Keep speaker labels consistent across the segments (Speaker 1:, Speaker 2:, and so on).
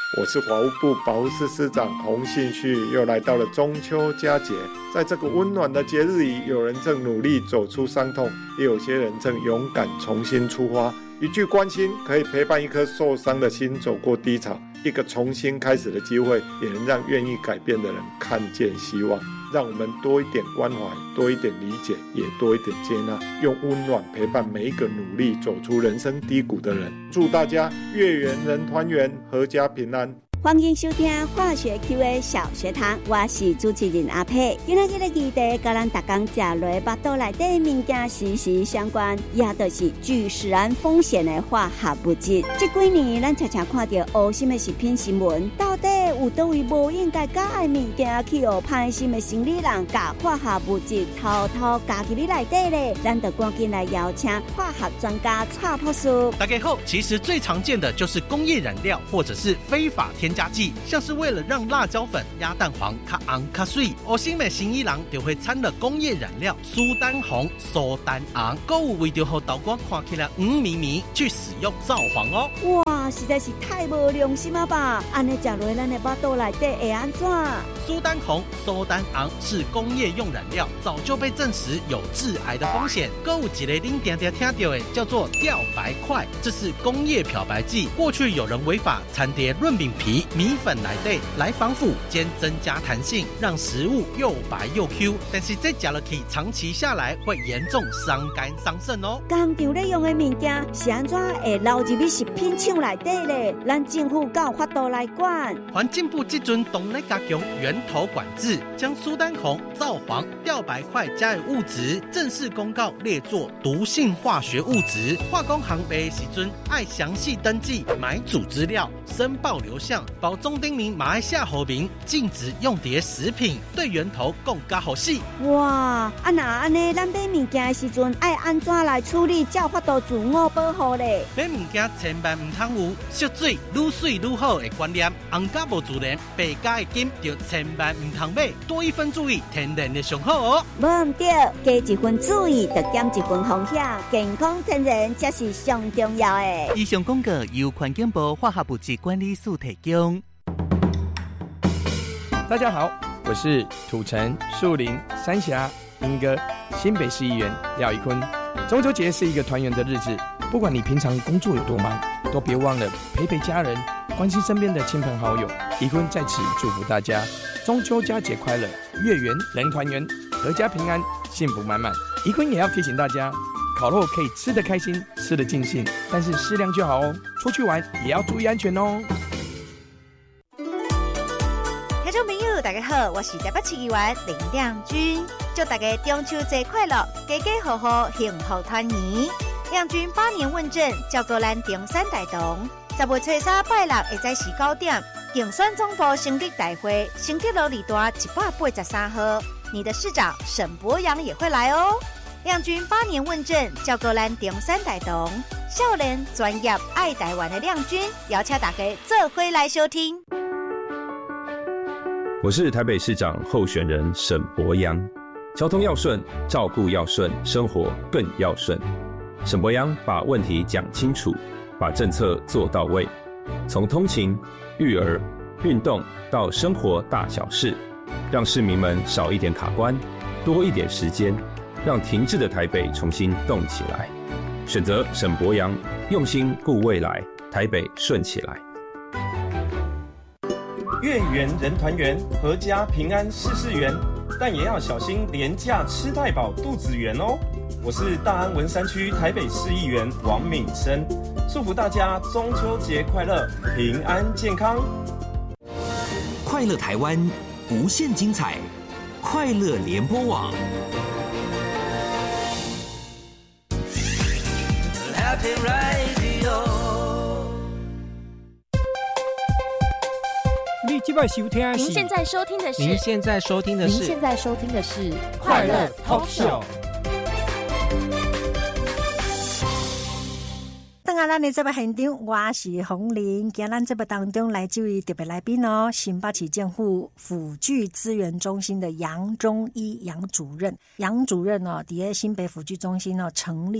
Speaker 1: 我是法务部保护司司长洪信旭，又来到了中秋佳节，在这个温暖的节日里，有人正努力走出伤痛，也有些人正勇敢重新出发。一句关心可以陪伴一颗受伤的心走过低潮，一个重新开始的机会，也能让愿意改变的人看见希望。让我们多一点关怀，多一点理解，也多一点接纳，用温暖陪伴每一个努力走出人生低谷的人。祝大家月圆人团圆，阖家平安。
Speaker 2: 欢迎收听化学 Q&A 小学堂，我是主持人阿佩。今天这个议题，跟咱大家吃落巴肚内底物件息息相关，也就是具使然风险的化学物质。这几年，咱常常看到恶心的食品新闻，到底有倒位无应该加的物件去有歹心的生理人，加化学物质偷偷加进去内底咧？咱就赶紧来邀请化学专家蔡博士。
Speaker 3: 大家好，其实最常见的就是工业染料或者是非法添加剂，像是为了让辣椒粉、鸭蛋黄较红较水，黑心的生意人就会掺了工业染料苏丹红、苏丹红，还有为了让豆干看起来黄绵绵，去使用皂黄哦。
Speaker 2: 哇，实在是太无良心了吧！安尼吃落咱的巴肚内底会安怎？
Speaker 3: 苏丹红、苏丹红是工业用染料，早就被证实有致癌的风险。还有一个您常常听到的叫做吊白块，这是工业漂白剂。过去有人违法掺碟润饼皮、米粉内底来防腐兼增加弹性，让食物又白又 Q。但是这吃了去，长期下来会严重伤肝伤肾哦。
Speaker 2: 工厂咧用的物件是安怎会流入去食品厂内底咧？咱政府有法度来管？
Speaker 3: 环境部这阵动来加强源头管制，将苏丹红、皂黄、吊白块加的物质正式公告列作毒性化学物质。化工行卖的时阵爱详细登记买主资料、申报流向、包装丁明马来西亚和平，禁止用碟食品，对源头更加好细。
Speaker 2: 哇，那安尼咱买物件的时阵爱安怎来处理，才有法度自我保护咧？
Speaker 3: 买物件千万唔通有烧水愈水愈好的观念，红加无自然，白加的金就千万唔通买，多一分注意，天然的上好哦。
Speaker 2: 无唔对，加一分注意，就减一分风险，健康天然才是上重要的。
Speaker 4: 以上广告由环境部化学物质管理署提供。
Speaker 5: 大家好，我是土城、树林、三峡、莺歌新北市议员廖宜坤。中秋节是一个团圆的日子，不管你平常工作有多忙，都别忘了陪陪家人，关心身边的亲朋好友。宜坤在此祝福大家中秋佳节快乐，月圆人团圆，阖家平安，幸福满满。宜坤也要提醒大家，烤肉可以吃得开心，吃得尽兴，但是适量就好哦。出去玩也要注意安全哦。
Speaker 6: 听众朋友大家好，我是台北市议员林亮君，祝大家中秋节快乐，家家户户幸福团圆。亮君8年问政，照顾咱中山大同。10月初3拜六下午时9点，竞选总部成立大会，成绩路二段183号，你的市长沈伯洋也会来哦。亮君8年问政，照顾咱中山大同。少年专业爱台湾的亮君，邀请大家做伙来收听。
Speaker 7: 我是台北市长候选人沈伯洋。交通要顺，照顾要顺，生活更要顺。沈伯洋把问题讲清楚，把政策做到位，从通勤、育儿、运动到生活大小事，让市民们少一点卡关，多一点时间，让停滞的台北重新动起来。选择沈伯洋，用心顾未来，台北顺起来。
Speaker 8: 月圆人团圆，阖家平安事事圆，但也要小心廉价吃太饱肚子圆哦。我是大安文山区台北市议员王敏生，祝福大家中秋节快乐，平安健康。
Speaker 9: 快乐台湾，无限精彩，快乐联播网。Happy Radio。
Speaker 10: 您现在收听的是
Speaker 5: 快乐 Talk Show。
Speaker 6: 当然咱的这个现场，我是洪玲。今咱这个当中来自于特别来宾哦，新北市政府辅具资源中心的杨忠一杨主任。杨主任哦，在新北辅具中心哦成立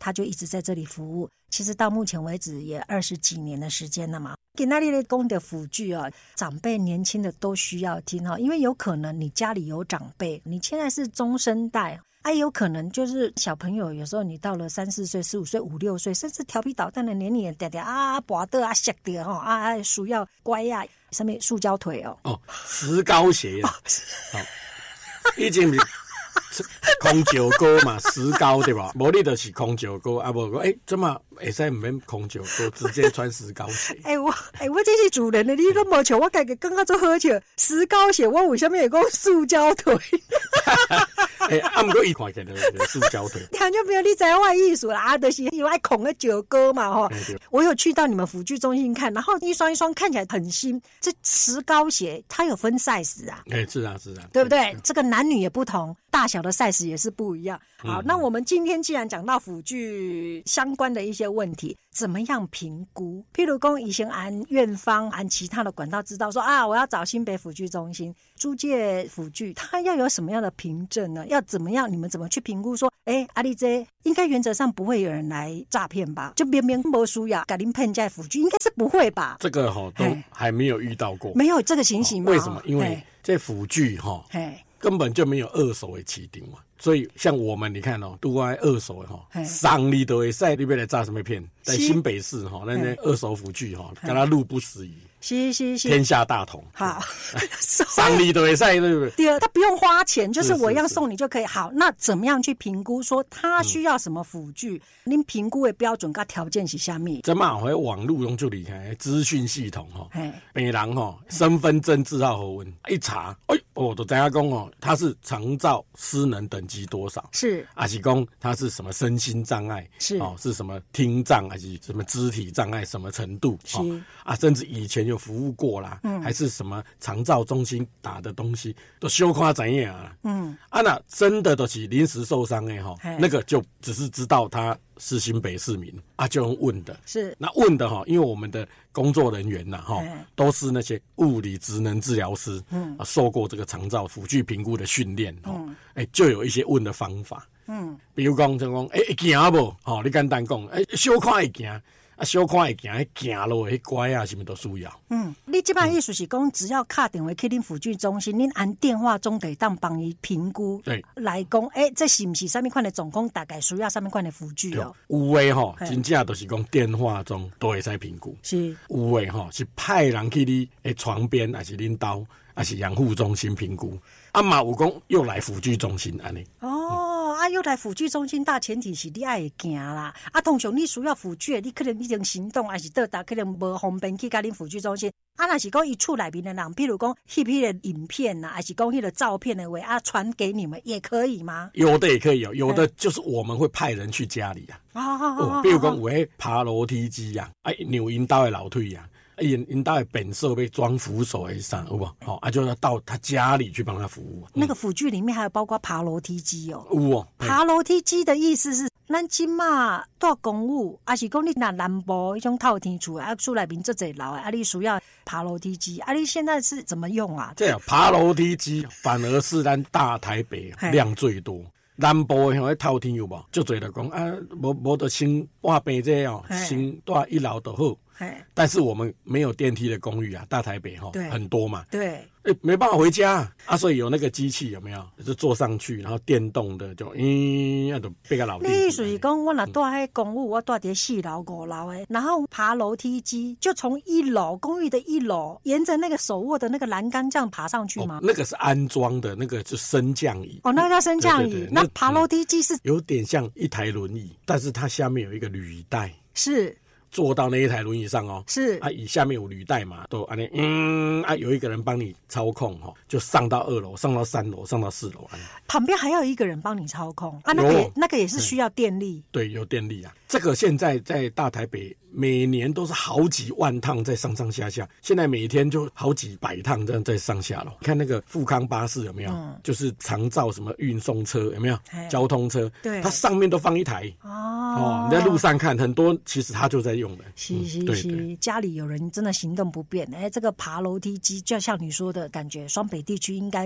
Speaker 11: 他就一直在这里服务。其实到目前为止也20几年的时间了嘛。给那里的公的辅具啊，长辈年轻的都需要听哈，因为有可能你家里有长辈，你现在是中生代。有可能就是小朋友，有时候你到了3、4岁、15岁、5、6岁，甚至调皮捣蛋的年龄也跋的吓的需要乖呀，上面塑胶腿
Speaker 12: 石膏鞋啊，以前是空石膏嘛，石膏对吧？无你就是空石膏啊，无怎么会使唔免空石膏，直接穿石膏鞋？
Speaker 11: 我这是主人的，你都无笑，我感觉刚刚做好笑，石膏鞋，我为什么会讲塑胶腿？
Speaker 12: 不过伊看起来塑胶腿，
Speaker 11: 听就没有你知道我的意思啦，就是因为孔的石膏嘛哈。我有去到你们辅具中心看，然后一双一双看起来很新，这石膏鞋它有分 size 啊。
Speaker 12: 是啊，
Speaker 11: 对不对？这个男女也不同，大小的 size 也是不一样。好，那我们今天既然讲到辅具相关的一些问题，怎么样评估？譬如说，以前按院方按其他的管道知道说我要找新北辅具中心租借辅具，它要有什么样的凭证呢？要怎么样？你们怎么去评估说，阿丽这应该原则上不会有人来诈骗吧？就明明没需要给您骗在辅具，应该是不会吧？
Speaker 12: 这个都还没有遇到过，
Speaker 11: 没有这个情形吗？
Speaker 12: 为什么？因为这辅具根本就没有二手的起定嘛。所以像我们你看都爱二手的上里都会赛，你要来诈什么骗？在新北市那二手辅具跟他路不拾遗。是，天下大同。好，上里都会赛，对不对？
Speaker 11: 对，他不用花钱，就是我一样送你就可以。好，那怎么样去评估说他需要什么辅具？您评估的标准跟条件是什么？
Speaker 12: 这嘛网络用就厉害，资讯系统病人身份证字号核文一查，就知道讲他是长照失能等级多少，
Speaker 11: 是
Speaker 12: 还是讲他是什么身心障碍，是什么听障还是什么肢体障碍什么程度，甚至以前有服务过啦，还是什么长照中心打的东西都小看怎样啊？那真的都是临时受伤的那个就只是知道他是新北市民就用问的，
Speaker 11: 是
Speaker 12: 那问的因为我们的工作人员都是那些物理职能治疗师，受过这个长照辅具评估的训练，就有一些问的方法，比如讲就讲会行不？你简单讲，小看会行。小看会行路的乖什么都需要。
Speaker 11: 你这摆意思是讲，只要打电话去恁辅具中心，恁按电话中可以当帮伊评估，
Speaker 12: 对，
Speaker 11: 来讲，这是不是什么款的总共大概需要什么款的辅具哦？
Speaker 12: 有的真正都是讲电话中都会使评估，
Speaker 11: 是
Speaker 12: 有的是派人去你的床边，还是恁兜，还是养护中心评估。嘛有讲又来辅具中心安尼。
Speaker 11: 又来辅具中心，大前提是你爱行啦。通常你需要辅具，你可能已经行动，还是到达可能无方便去甲恁辅具中心。若是讲伊厝内面的人，譬如讲翕的影片呐，还是讲迄个照片的话传给你们也可以吗？
Speaker 12: 有的也可以有的就是我们会派人去家里比如讲有迄爬楼梯机扭因兜的老腿因兜的本色被装扶手的啥有无？就要到他家里去帮他服务。
Speaker 11: 那个辅具里面还有包括爬楼梯机
Speaker 12: 有
Speaker 11: 爬楼梯机的意思是，咱今嘛住公寓，还是讲你拿南部迄种透天厝厝内面这侪楼你需要爬楼梯机你现在是怎么用啊？
Speaker 12: 这爬楼梯机反而是咱大台北量最多。南部的迄透天有无？就侪就讲无得先换病这先住一楼就好。但是我们没有电梯的公寓大台北很多嘛，
Speaker 11: 对，
Speaker 12: 没办法回家所以有那个机器有没有？就坐上去，然后电动的就就变个老弟。
Speaker 11: 你意思是讲我若住喺公寓，我住在4楼5楼然后爬楼梯机就从1楼公寓的1楼，沿着那个手握的那个栏杆这样爬上去吗？
Speaker 12: 那个是安装的，那个是升降椅。
Speaker 11: 那个叫升降椅。对，那爬楼梯机是
Speaker 12: 有点像一台轮椅，但是它下面有一个履带。
Speaker 11: 是。
Speaker 12: 坐到那一台轮椅上
Speaker 11: 是
Speaker 12: 以下面有履带嘛，都有一个人帮你操控就上到2楼，上到3楼，上到4楼
Speaker 11: 旁边还要一个人帮你操控那个也是需要电力。
Speaker 12: 对，有电力这个现在在大台北每年都是好几万趟在上上下下，现在每天就好几百趟这样在上下了。看那个富康巴士有没有？就是长照什么运送车有没有？交通车，
Speaker 11: 对，
Speaker 12: 它上面都放一台你在路上看很多，其实它就在用的。
Speaker 11: 是，家里有人真的行动不便，这个爬楼梯机就像你说的感觉，双北地区应该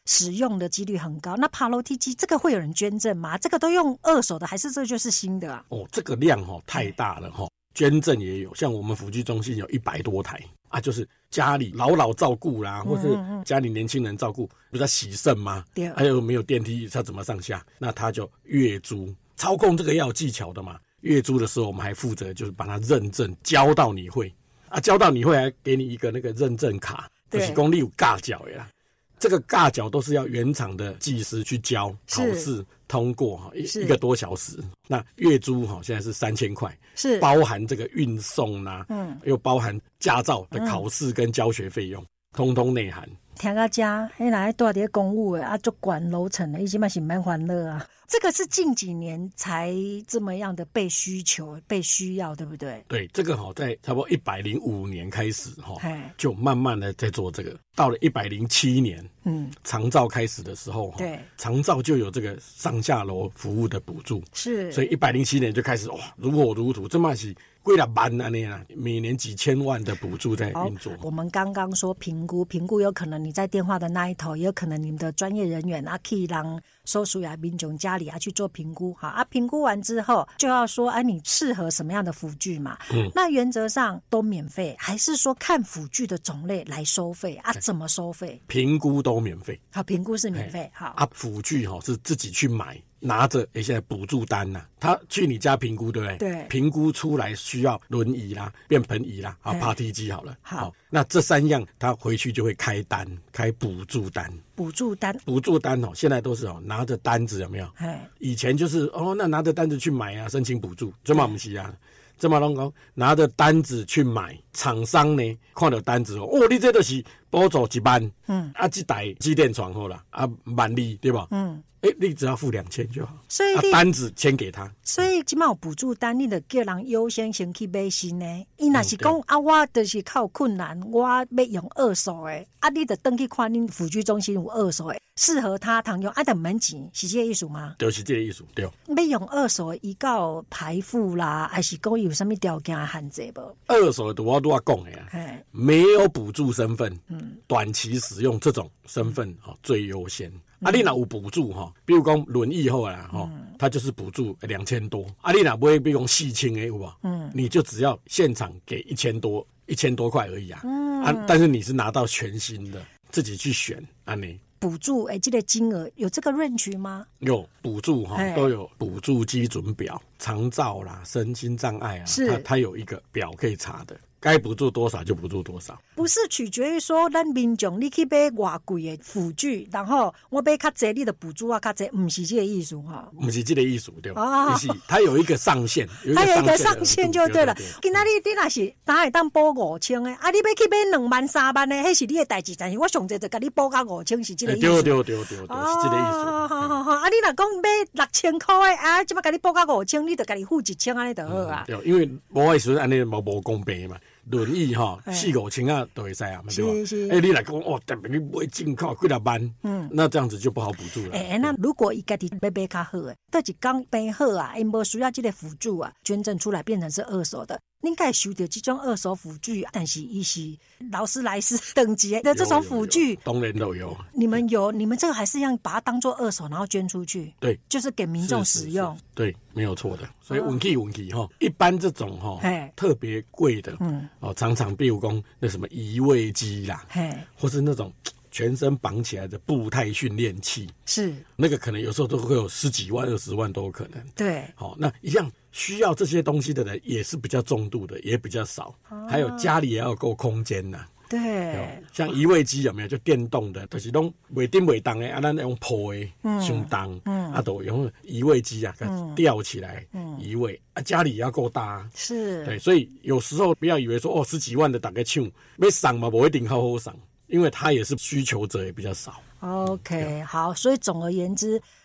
Speaker 11: 使用的几率很高。那爬楼梯机这个会有人捐赠吗？这个都用二手的还是这就是新的啊？
Speaker 12: 这个量太大了捐赠也有，像我们辅具中心有100多台啊，就是家里老照顾啦，或是家里年轻人照顾，不是在洗肾吗？还有没有电梯，他怎么上下？那他就月租，操控这个要有技巧的嘛。月租的时候，我们还负责就是把它认证交到你会啊，交到你会还给你一个那个认证卡，就是说你有尬脚的啦。这个尬脚都是要原厂的技师去教，考试通过一个多小时。那月租现在是3000块，是包含这个运送啦，又包含驾照的考试跟教学费用，通通内含。
Speaker 11: 听到这，那来住在公寓的就管楼层的，已经嘛是蛮欢乐啊。这个是近几年才这么样的被需求、被需要，对不对？
Speaker 12: 对，这个在差不多105年开始就慢慢的在做这个。到了107年，长照开始的时候，对，长照就有这个上下楼服务的补助，是，所以107年就开始如火如荼，这么是几十万啊那样，每年几千万的补助在运作。
Speaker 11: 我们刚刚说评估有可能你在电话的那一头，也有可能你们的专业人员可以让收属呀民众家里去做评估，评估完之后就要说你适合什么样的辅具嘛？那原则上都免费，还是说看辅具的种类来收费啊？怎么收费？
Speaker 12: 评估都免费。
Speaker 11: 好，评估是免费。好
Speaker 12: 辅具是自己去买。拿着现在补助单他去你家评估，对不对？对，评估出来需要轮椅啦、便盆椅啦、爬梯机好了。好，那这3样他回去就会开补助单。补助单现在都是拿着单子，有没有？以前就是那拿着单子去买啊，申请补助，这嘛不是啊。这么拢讲拿着单子去买，厂商呢看到单子你这就是补助1万，这台机电床好了12000，对吧？你只要付2000就好，所以单子签给他。
Speaker 11: 所以现在有补助单，你就叫人优先先去买新的。伊若是讲我就是靠困难，我要用二手的，你就登去看恁辅具中心有二手的，适合他通用，就免钱，是这个意思吗？
Speaker 12: 就是这个意思，对。
Speaker 11: 要用二手的，伊有排付啦，还是讲有什么条件限制不？
Speaker 12: 二手的我都要讲的没有补助身份，短期使用这种身份最优先。你若有补助比如讲轮椅后啦它就是补助2000多。你若买比如讲4000的有无？你就只要现场给1000多块而已但是你是拿到全新的，自己去选你。
Speaker 11: 补助这个金额有这个range吗？
Speaker 12: 有补助都有补助基准表，长照啦、身心障碍它有一个表可以查的。该补助多少就补助多少，
Speaker 11: 不是取决于说咱民众你去买偌贵的辅具，然后我买较济，你的补助较济，不是这个意思
Speaker 12: 不是这个意思对吧？它有一个上限，
Speaker 11: 它有一个上限就对了。今仔日你若是当会当补5000的，你要去买2万3万的，迄是你的代志，但是我上济就甲你补到5000，是这个意思。
Speaker 12: 对，是这个意思。
Speaker 11: 你若讲买6000块的，即摆甲你补到5000，你就甲你付1000安尼就好啊。
Speaker 12: 对，因为无的时候安尼无公平嘛。轮椅4-5千都会使啊，对吧？你来讲特别你买进口几十万，那这样子就不好补助了。
Speaker 11: 那如果伊家己要买较好的，倒一讲买好因无需要这个辅助捐赠出来变成是二手的，应该收到这种二手辅具，但是伊是劳斯莱斯等级的这种辅具，
Speaker 12: 当然都有。
Speaker 11: 你们这个还是要把它当做二手，然后捐出去？对，就是给民众使用。
Speaker 12: 对，没有错的。所以稳起一般这种特别贵的常常比如说那什么移位机啦，或是那种全身绑起来的步态训练器，是那个可能有时候都会有10几万、20万都有可能。对，那一样需要这些东西的人也是比较重度的，也比较少。还有家里也要够空间呐。对，像移位机有没有？就电动的，就是拢袂顶袂动的咱用铺的相当都用移位机吊起来移位家里也要够大是。对，所以有时候不要以为说10几万的大概抢要上嘛，不一定好上，因为它也是需求者也比较少。
Speaker 11: OK， 好，所以总而言之，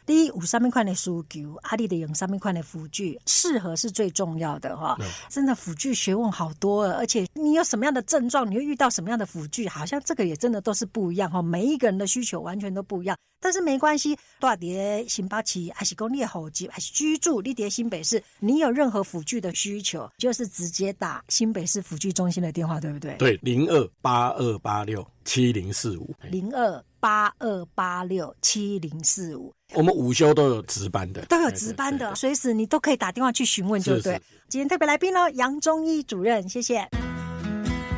Speaker 11: 第一有什么款的需求，你得用什么款的辅具，适合是最重要的哈。真的辅具学问好多了，而且你有什么样的症状，你会遇到什么样的辅具，好像这个也真的都是不一样哈。每一个人的需求完全都不一样，但是没关系，住在新北市还是说你的户籍还是居住你在新北市，你有任何辅具的需求，就是直接打新北市辅具中心的电话，对不对？
Speaker 12: 对
Speaker 11: 0282867045，0282867045。
Speaker 12: 我们午休都有值班的，
Speaker 11: 都有值班的，随时你都可以打电话去询问，就对。今天特别来宾杨忠义主任，谢谢。